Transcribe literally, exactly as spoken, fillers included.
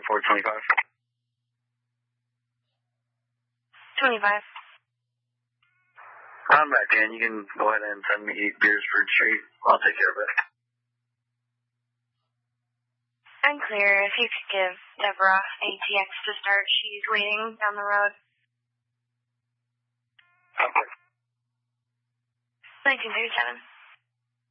four twenty-five. twenty-five. I'm back in. You can go ahead and send me eight beers for Street. I'll take care of it. I'm clear. If you could give Deborah A T X to start, she's waiting down the road. Okay. nineteen thirty-seven.